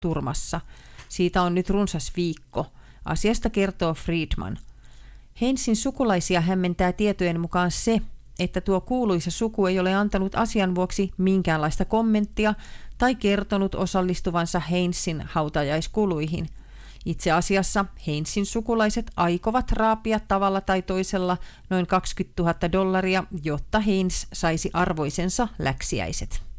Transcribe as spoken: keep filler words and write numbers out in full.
turmassa. Siitä on nyt runsas viikko. Asiasta kertoo Friedman. Heinsin sukulaisia hämmentää tietojen mukaan se, että tuo kuuluisa suku ei ole antanut asian vuoksi minkäänlaista kommenttia tai kertonut osallistuvansa Heinsin hautajaiskuluihin. Itse asiassa Heinsin sukulaiset aikovat raapia tavalla tai toisella noin kaksikymmentätuhatta dollaria, jotta Heins saisi arvoisensa läksiäiset.